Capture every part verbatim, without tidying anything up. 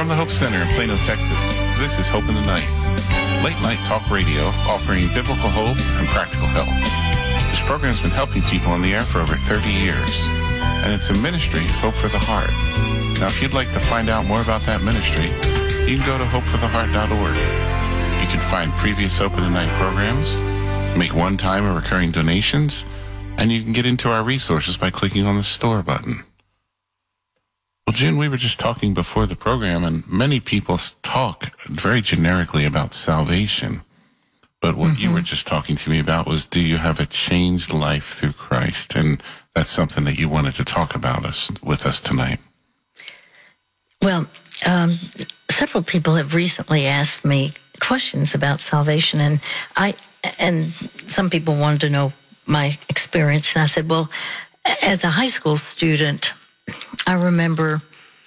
From the Hope Center in Plano, Texas, this is Hope in the Night. Late night talk radio offering biblical hope and practical help. This program has been helping people on the air for over thirty years, and it's a ministry, Hope for the Heart. Now, if you'd like to find out more about that ministry, you can go to hope for the heart dot org. You can find previous Hope in the Night programs, make one-time or recurring donations, and you can get into our resources by clicking on the store button. Well, Jen, we were just talking before the program, and many people talk very generically about salvation. But what mm-hmm. you were just talking to me about was, do you have a changed life through Christ? And that's something that you wanted to talk about us with us tonight. Well, um, several people have recently asked me questions about salvation, and I and some people wanted to know my experience. And I said, well, as a high school student, I remember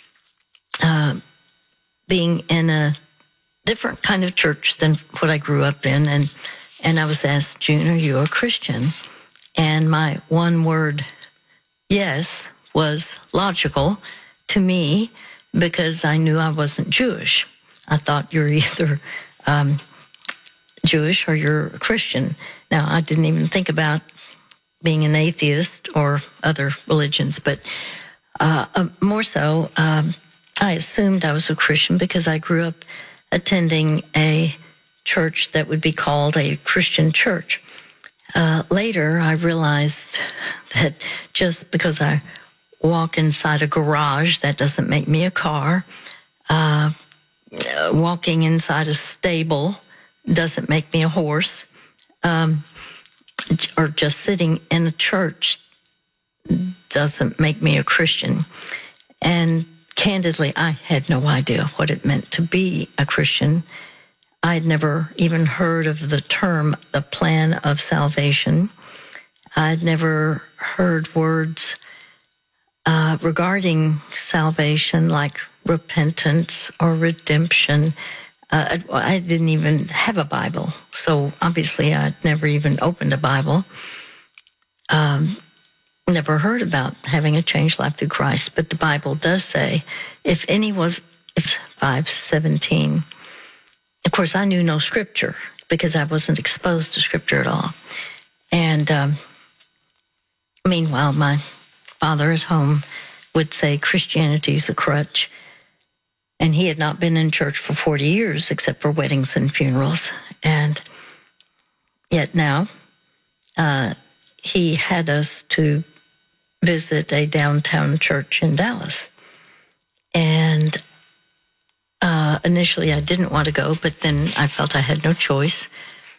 uh, being in a different kind of church than what I grew up in, and and I was asked, June, are you a Christian? And my one word yes was logical to me because I knew I wasn't Jewish. I thought you're either um, Jewish or you're a Christian. Now, I didn't even think about being an atheist or other religions, but Uh, uh, more so, um, I assumed I was a Christian because I grew up attending a church that would be called a Christian church. Uh, later, I realized that just because I walk inside a garage, that doesn't make me a car. Uh, walking inside a stable doesn't make me a horse. Um, or just sitting in a church doesn't make me a Christian. And candidly, I had no idea what it meant to be a Christian. I'd never even heard of the term, the plan of salvation. I'd never heard words uh, regarding salvation like repentance or redemption. Uh, I, I didn't even have a Bible, so obviously I'd never even opened a Bible. Um, Never heard about having a changed life through Christ, but the Bible does say, if any was, it's five seventeen. Of course, I knew no scripture because I wasn't exposed to scripture at all. And um, meanwhile, my father at home would say Christianity's a crutch. And he had not been in church for forty years except for weddings and funerals. And yet now, uh, he had us to visit a downtown church in Dallas. And uh, initially I didn't want to go, but then I felt I had no choice.